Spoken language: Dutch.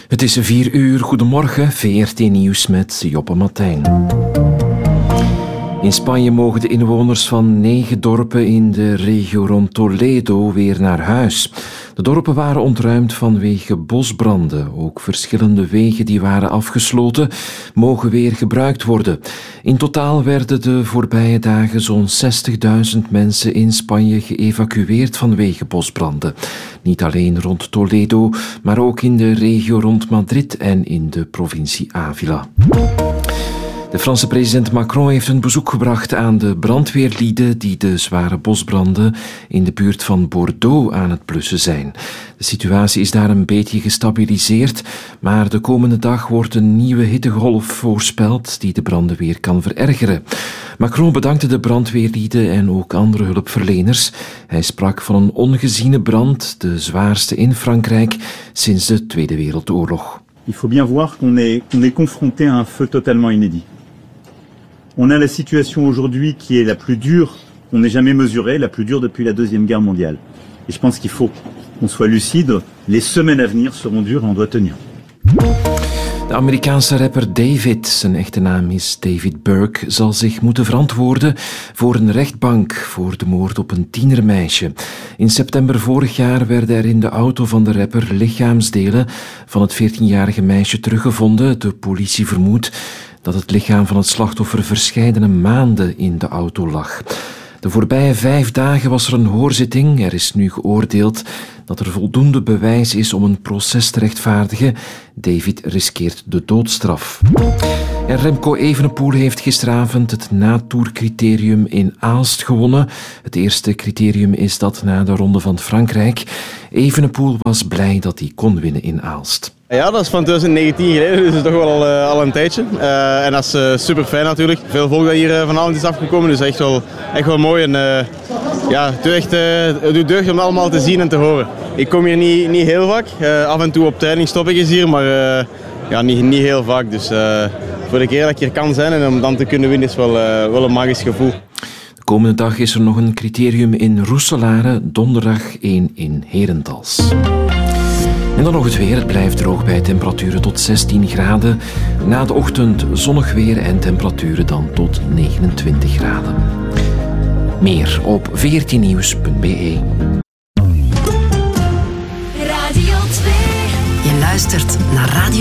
Het is 4:00. Goedemorgen, VRT Nieuws met Joppe Martijn. In Spanje mogen de inwoners van 9 dorpen in de regio rond Toledo weer naar huis. De dorpen waren ontruimd vanwege bosbranden. Ook verschillende wegen die waren afgesloten, mogen weer gebruikt worden. In totaal werden de voorbije dagen zo'n 60.000 mensen in Spanje geëvacueerd vanwege bosbranden. Niet alleen rond Toledo, maar ook in de regio rond Madrid en in de provincie Ávila. De Franse president Macron heeft een bezoek gebracht aan de brandweerlieden die de zware bosbranden in de buurt van Bordeaux aan het blussen zijn. De situatie is daar een beetje gestabiliseerd, maar de komende dag wordt een nieuwe hittegolf voorspeld die de branden weer kan verergeren. Macron bedankte de brandweerlieden en ook andere hulpverleners. Hij sprak van een ongeziene brand, de zwaarste in Frankrijk sinds de Tweede Wereldoorlog. Il faut bien voir qu'on est confronté à un feu totalement inédit. On a la situation aujourd'hui qui est la plus dure qu'on ait jamais mesurée, la plus dure depuis la Deuxième Guerre mondiale. Et je pense qu'il faut qu'on soit lucide. Les semaines à venir seront dures et on doit tenir. De Amerikaanse rapper David, zijn echte naam is David Burke, zal zich moeten verantwoorden voor een rechtbank voor de moord op een tienermeisje. In september vorig jaar werden er in de auto van de rapper lichaamsdelen van het 14-jarige meisje teruggevonden. De politie vermoedt dat het lichaam van het slachtoffer verscheidene maanden in de auto lag. De voorbije 5 dagen was er een hoorzitting. Er is nu geoordeeld dat er voldoende bewijs is om een proces te rechtvaardigen. David riskeert de doodstraf. En Remco Evenepoel heeft gisteravond het natoercriterium in Aalst gewonnen. Het eerste criterium is dat na de Ronde van Frankrijk. Evenepoel was blij dat hij kon winnen in Aalst. Ja, dat is van 2019 geleden, dus dat is toch wel al een tijdje. En dat is super fijn natuurlijk. Veel volk dat hier vanavond is afgekomen, dus echt wel mooi. En ja, het doet deugd om het allemaal te zien en te horen. Ik kom hier niet heel vaak. Af en toe op training stop ik eens hier, maar ja, niet heel vaak. Dus voor de keer dat ik hier kan zijn en om dan te kunnen winnen is wel een magisch gevoel. De komende dag is er nog een criterium in Roeselare, donderdag 1 in Herentals. En dan nog het weer. Het blijft droog bij temperaturen tot 16 graden. Na de ochtend zonnig weer en temperaturen dan tot 29 graden. Meer op vrtnieuws.be. Radio 2. Je luistert naar Radio